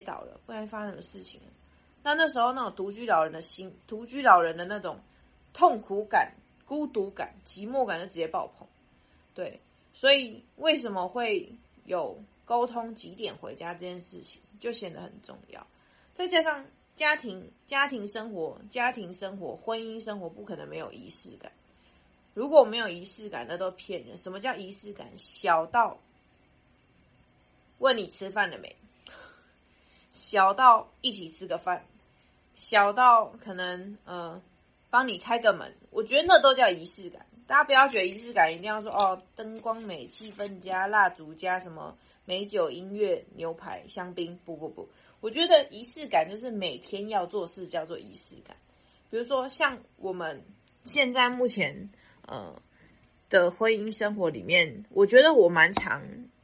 倒了，不然发生什么事情了。那时候那种独居老人的那种痛苦感、孤独感、寂寞感就直接爆棚。对，所以为什么会有沟通几点回家这件事情，就显得很重要。再加上家庭生活、婚姻生活不可能没有仪式感。如果没有仪式感，那都骗人。什么叫仪式感？小到问你吃饭了没，小到一起吃个饭，小到可能帮你开个门，我觉得那都叫仪式感。大家不要觉得仪式感一定要说灯光美、气氛加、蜡烛加什么美酒、音乐、牛排、香槟，不，我觉得仪式感就是每天要做事叫做仪式感。比如说像我们现在目前的婚姻生活里面，我觉得我蛮常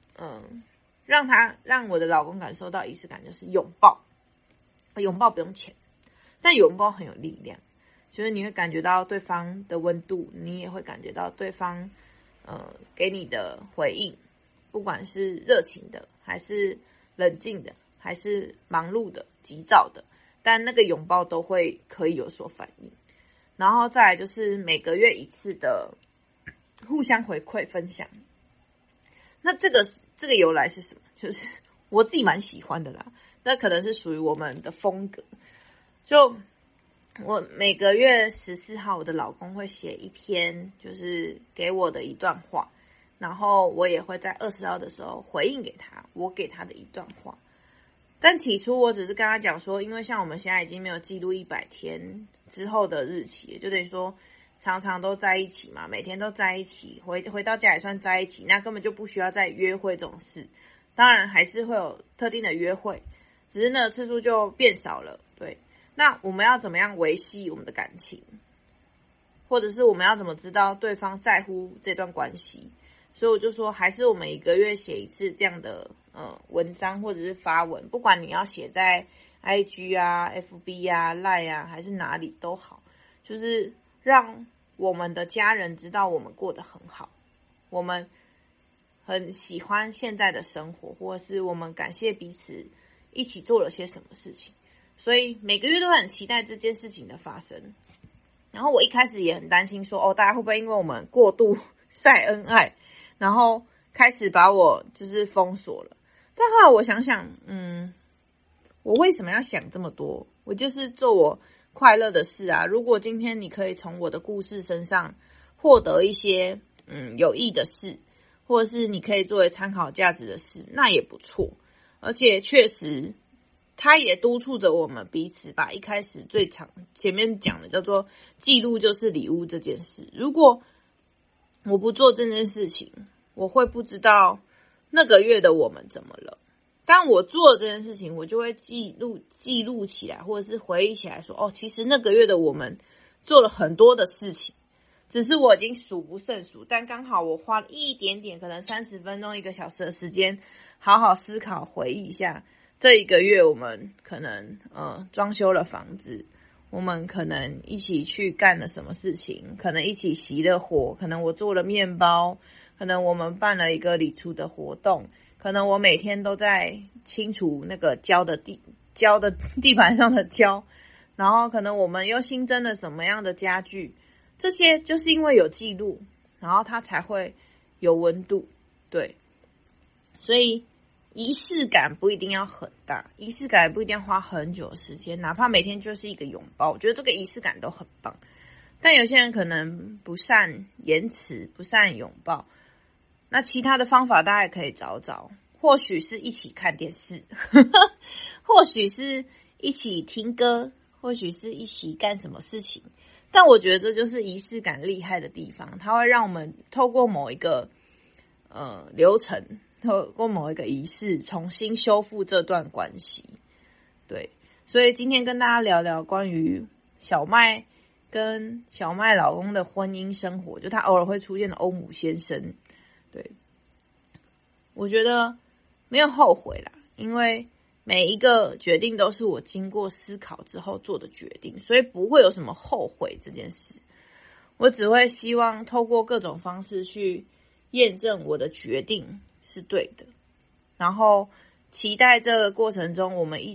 让我的老公感受到仪式感，就是拥抱。拥抱不用钱，但拥抱很有力量，就是你会感觉到对方的温度，你也会感觉到对方给你的回应，不管是热情的，还是冷静的，还是忙碌的、急躁的，但那个拥抱都会可以有所反应。然后再来就是每个月一次的互相回馈分享。那这个由来是什么？就是我自己蛮喜欢的啦，那可能是属于我们的风格。就我每个月14号，我的老公会写一篇就是给我的一段话，然后我也会在20号的时候回应给他，我给他的一段话。但起初我只是跟他讲说，因为像我们现在已经没有记录100天之后的日期，就等于说常常都在一起嘛，每天都在一起，回到家也算在一起，那根本就不需要再约会这种事。当然还是会有特定的约会，只是那个次数就变少了。对，那我们要怎么样维系我们的感情，或者是我们要怎么知道对方在乎这段关系？所以我就说，还是我们1个月写一次这样的文章或者是发文，不管你要写在 IG 啊、FB 啊、Line 啊，还是哪里都好，就是让我们的家人知道我们过得很好，我们很喜欢现在的生活，或者是我们感谢彼此一起做了些什么事情。所以每个月都很期待这件事情的发生。然后我一开始也很担心说，大家会不会因为我们过度晒恩爱，然后开始把我就是封锁了。但后来我想想，我为什么要想这么多？我就是做我快乐的事啊。如果今天你可以从我的故事身上获得一些有益的事，或者是你可以作为参考价值的事，那也不错。而且确实他也督促着我们彼此把一开始最前面讲的叫做记录就是礼物这件事。如果我不做这件事情，我会不知道那个月的我们怎么了。当我做了这件事情，我就会记录起来，或者是回忆起来说，其实那个月的我们做了很多的事情，只是我已经数不胜数，但刚好我花了一点点，可能30分钟、1个小时的时间，好好思考回忆一下这1个月我们可能装修了房子，我们可能一起去干了什么事情，可能一起熄了火，可能我做了面包，可能我们办了一个礼厨的活动，可能我每天都在清除那个胶的地板上的胶，然后可能我们又新增了什么样的家具，这些就是因为有记录，然后它才会有温度。对，所以仪式感不一定要很大，仪式感也不一定要花很久的时间，哪怕每天就是一个拥抱，我觉得这个仪式感都很棒。但有些人可能不善言辞，不善拥抱，那其他的方法大家也可以找找，或许是一起看电视或许是一起听歌，或许是一起干什么事情。但我觉得这就是仪式感厉害的地方，它会让我们透过某一个流程，透过某一个仪式重新修复这段关系。对，所以今天跟大家聊聊关于小麦跟小麦老公的婚姻生活，就他偶尔会出现的欧姆先生。对，我觉得没有后悔啦，因为每一个决定都是我经过思考之后做的决定，所以不会有什么后悔这件事。我只会希望透过各种方式去验证我的决定是对的，然后期待这个过程中我们一